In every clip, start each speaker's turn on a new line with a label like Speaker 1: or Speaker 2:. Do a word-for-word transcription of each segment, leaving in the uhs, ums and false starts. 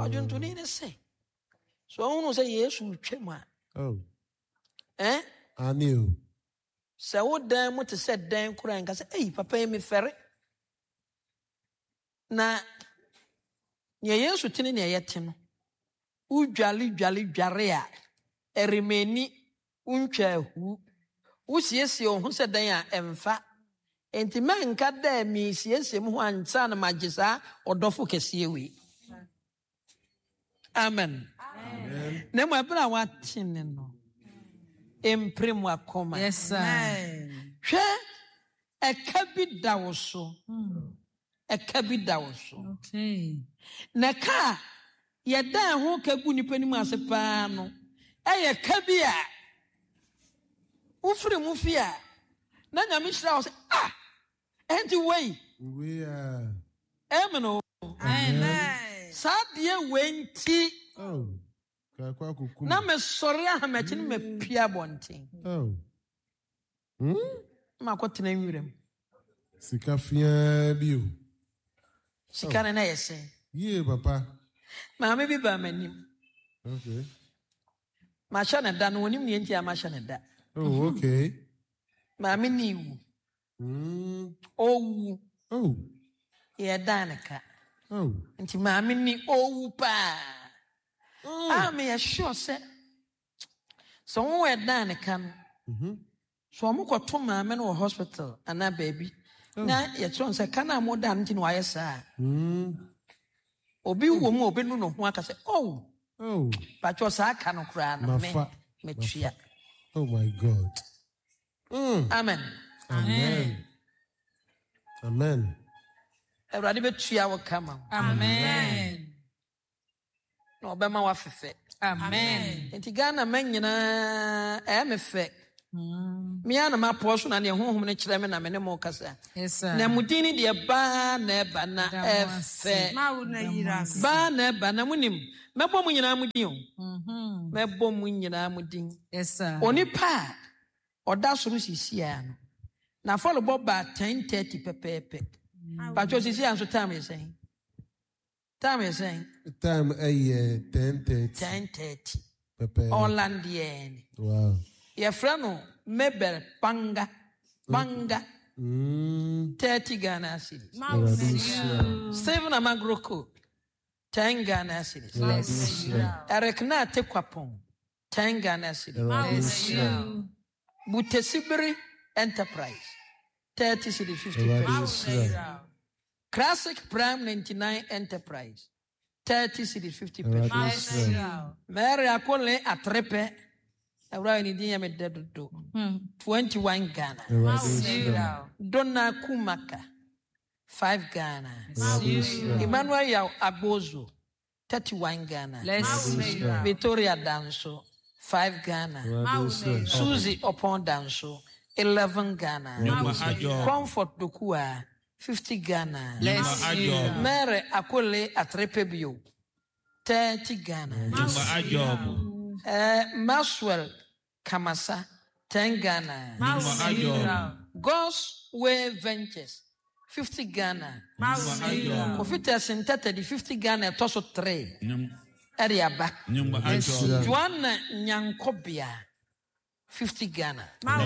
Speaker 1: Ɔdwontoni ne say. So unu say Yesu twema.
Speaker 2: Oh.
Speaker 1: Eh?
Speaker 2: I knew.
Speaker 1: So wo dan mo te say dan kura nka say, "Hey, papa me fere." Na ye Yesu tini ne yete no. Udwale dwale dware a erimeni untwa hu. Usiesie ho se dan a emfa. Enti menka da mi siesie mu ho ansa na magisa odofo kese we. Amen. Amen. Ne mo abra watine no. Empremu akoma.
Speaker 3: Yes sir.
Speaker 1: Hwe eka bi da wo so. Eka bi da wo so.
Speaker 3: Okay.
Speaker 1: Na ka ye dan ho ka gu nipa ni mu ase pa no. Eye ka bi a ufiri mu fi a na nyame hira wo se ah enti wei
Speaker 2: We are.
Speaker 1: Amen.
Speaker 3: Amen.
Speaker 1: Sadie wenti.
Speaker 2: Oh. Kakwa kuku.
Speaker 1: Na me sori ahamechi ni me pia bonten.
Speaker 2: Oh. Hmm?
Speaker 1: Ma kwotena nwirem.
Speaker 2: Sika fia bio.
Speaker 1: Sika na yese.
Speaker 2: Yeah, papa.
Speaker 1: Ma me bi ba manim.
Speaker 2: Okay.
Speaker 1: Ma sha na da no onim ne enti ama sha na da.
Speaker 2: Oh, okay.
Speaker 1: Ma me ni wu.
Speaker 2: Hmm.
Speaker 1: Owu.
Speaker 2: Oh.
Speaker 1: Ye danaka.
Speaker 2: Oh.
Speaker 1: Nti ma me ni owu pa. Ah, me ya sure say. So wo we danaka no.
Speaker 2: Mhm.
Speaker 1: So mo kwato ma me no hospital ana baby. Na ye tron say kana mo dan nti no aye sa.
Speaker 2: Hmm.
Speaker 1: Obi wo mu obi no no ho aka say, "Oh,
Speaker 2: Oh.
Speaker 1: but you sa aka no kra no me
Speaker 2: Mafa.
Speaker 1: me tua."
Speaker 2: Oh my God. Mm.
Speaker 1: Amen.
Speaker 2: Amen. Amen.
Speaker 1: Everybody be tua wo kama.
Speaker 3: Amen.
Speaker 1: No be ma wa fefe.
Speaker 3: Amen.
Speaker 1: Enti Ghana man nyina e me fe. Me ana ma po so na ne honhom ne kire me na me ne mo kasa.
Speaker 3: Yes sir.
Speaker 1: Na mudini de ba na e ba na e fe.
Speaker 3: Ma wo na yiras.
Speaker 1: Ba na e ba na munim. Mebo mu nyina mudin o.
Speaker 3: Mhm.
Speaker 1: Mebo mu nyina mudin.
Speaker 3: Yes sir.
Speaker 1: Oni pa oda soro sisi a no. Na follow bob ba ten thirty pepepe. But you sisi an so time is saying. Time is saying
Speaker 2: Time a ten thirty.
Speaker 1: ten thirty.
Speaker 2: Pepe.
Speaker 1: Orlandian.
Speaker 2: Wow.
Speaker 1: Your friend Mebel Panga Panga
Speaker 2: Mm.
Speaker 1: thirty Ghana cedis.
Speaker 2: Radisha.
Speaker 1: Seven Amagroko ten Ghana cedis.
Speaker 2: Radisha.
Speaker 1: Eric Na Tekwapon ten Ghana cedis.
Speaker 2: Radisha.
Speaker 1: Butesibiri Enterprise thirty cedis fifty.
Speaker 2: Radisha.
Speaker 1: Classic Prime ninety-nine Enterprise thirty cedis fifty.
Speaker 2: Radisha.
Speaker 1: Mary Akole Atrepe Around India me dead do twenty-one Ghana.
Speaker 2: Radisha.
Speaker 1: Donna Kumaka five Ghana.
Speaker 2: Radisha.
Speaker 1: Emmanuel Yao Abozo thirty-one Ghana.
Speaker 2: Radisha.
Speaker 1: Victoria Danso five Ghana.
Speaker 2: Radisha.
Speaker 1: Susie Upon Danso eleven Ghana. Comfort Dokua fifty Ghana. Mary Akole Atrepebio thirty Ghana. Uh, Maxwell Kamasa ten Ghana. God's Way Ventures fifty Ghana. Ofita Sintete the fifty Ghana toso three. Eriaba. Joanna Nyankobia fifty Ghana.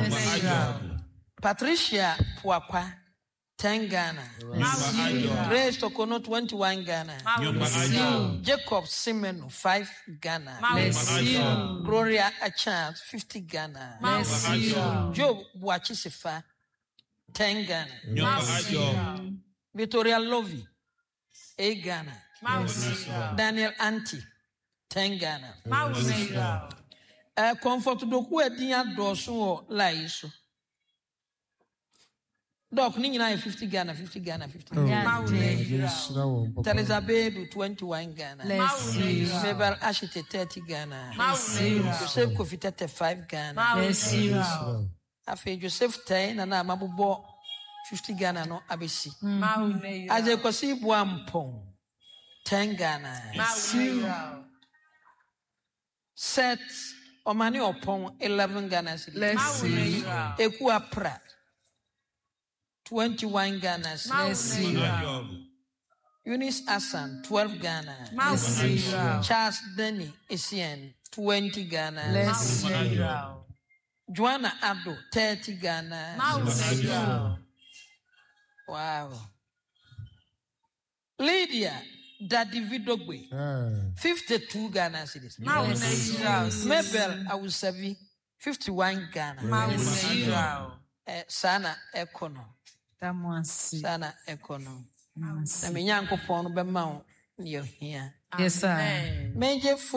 Speaker 1: Patricia Puakwa ten Ghana. Grace Tokono twenty-one Ghana. Jacob Simeno five Ghana. Gloria Achant fifty Ghana. Job Buachisifa ten Ghana. Victoria Lovey eight Ghana. Daniel Anti ten Ghana. Uh, Comfort Doku Edinya Dosu Laiso. Doc, ni nyina fifty Ghana, fifty Ghana, fifty Ghana. Teresa Baby twenty-one Ghana. Mabel Ashite thirty Ghana. Joseph Kofi Tete five Ghana. Afi Joseph ten na na mabubo fifty Ghana no abesi. Aje kwasi buampon ten Ghana. Set Omani Opon eleven Ghana. Eku Apra twenty-one Ghana. Eunice Asan, twelve Ghana.
Speaker 3: Mausira.
Speaker 1: Charles Denny Essien, twenty Ghana.
Speaker 3: Mausira.
Speaker 1: Joanna Abdo, thirty Ghana.
Speaker 3: Mausira.
Speaker 1: Wow. Lydia Dadividogwe, fifty-two Ghana cedis.
Speaker 3: Mausira.
Speaker 1: Mabel Awusavi, fifty-one Ghana.
Speaker 3: Mausira.
Speaker 1: Eh, Sana Ekono.
Speaker 3: Tamwasi.
Speaker 1: Sana Ekono. Na minyanko pono be ma wo ne here.
Speaker 3: Yes, sir.
Speaker 1: Major